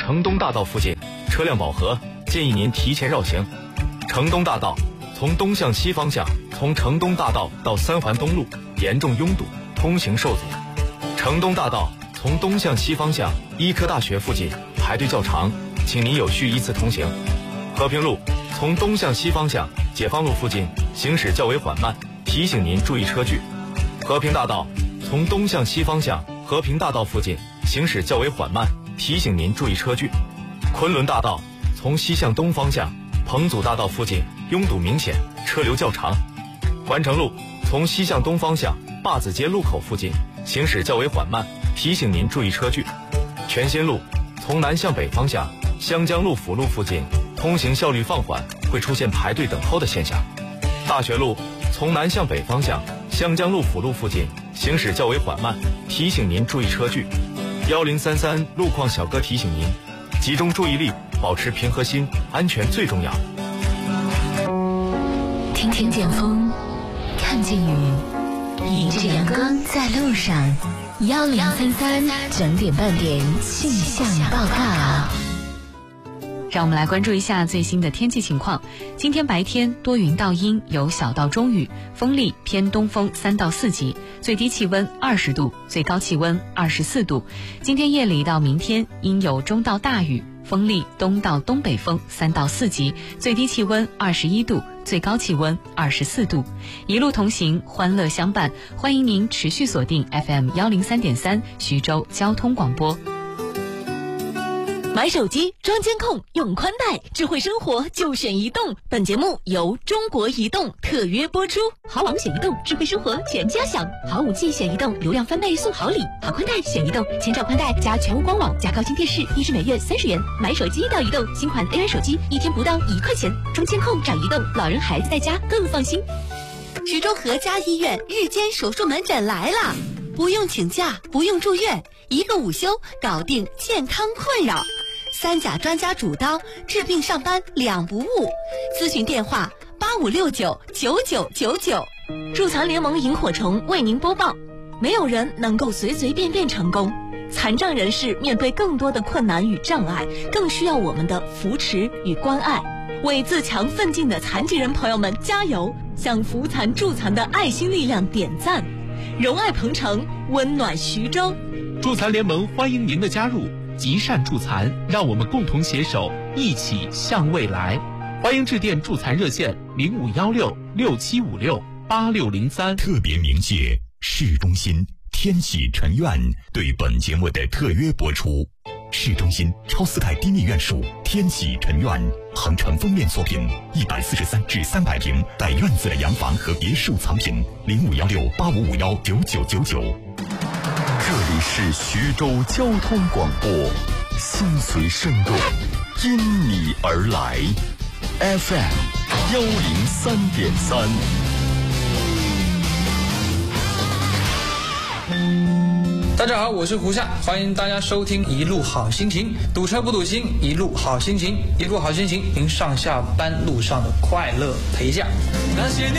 城东大道附近，车辆饱和，建议您提前绕行。城东大道从东向西方向，从城东大道到三环东路严重拥堵，通行受阻。城东大道从东向西方向，医科大学附近排队较长，请您有序依次通行。和平路从东向西方向，解放路附近行驶较为缓慢，提醒您注意车距。和平大道从东向西方向，和平大道附近行驶较为缓慢，提醒您注意车距。昆仑大道从西向东方向，彭祖大道附近拥堵明显，车流较长。环城路从西向东方向，坝子街路口附近行驶较为缓慢，提醒您注意车距。全新路从南向北方向，湘江路辅路附近通行效率放缓，会出现排队等候的现象。大学路从南向北方向，湘江路辅路附近行驶较为缓慢，提醒您注意车距。1033路况小哥提醒您，集中注意力，保持平和心，安全最重要。 听听见风，看见雨，迎着阳光在路上。1033整点半点气象报告。 让我们来关注一下最新的天气情况。今天白天多云到阴，有小到中雨，风力偏东风3到4级，最低气温20度，最高气温24度。今天夜里到明天阴有中到大雨，风力东到东北风3到4级，最低气温21度，最高气温24度。一路同行，欢乐相伴，欢迎您持续锁定 FM 103.3徐州交通广播。 买手机装监控用宽带，智慧生活就选移动。本节目由中国移动特约播出。好网选移动，智慧生活全家享。好5G 选移动，流量翻倍送好礼。好宽带选移动，千兆宽带加全屋官网加高清电视，1支每月30元。买手机到移动，新款 AI 手机1天不到1块钱。装监控找移动，老人孩子在家更放心。徐州和家医院日间手术门诊来了，不用请假，不用住院，1个午休搞定健康困扰。3甲专家主刀，治病上班2不误。咨询电话85699999。助残联盟萤火虫为您播报：没有人能够随随便便成功，残障人士面对更多的困难与障碍，更需要我们的扶持与关爱。为自强奋进的残疾人朋友们加油，向扶残助残的爱心力量点赞。荣爱鹏程，温暖徐州。 助残联盟欢迎您的加入，极善助残，让我们共同携手，一起向未来。欢迎致电助残热线051667568603。 特别鸣谢市中心天喜臣苑对本节目的特约播出。市中心超4代低密院墅天喜臣苑，恒城封面作品，143至300平带院子的洋房和别墅藏品，051685519999。 这里是徐州交通广播，心随生动，因你而来 FM 103.3。 大家好，我是胡夏，欢迎大家收听一路好心情，堵车不堵心，一路好心情，一路好心情，您上下班路上的快乐陪驾。那些年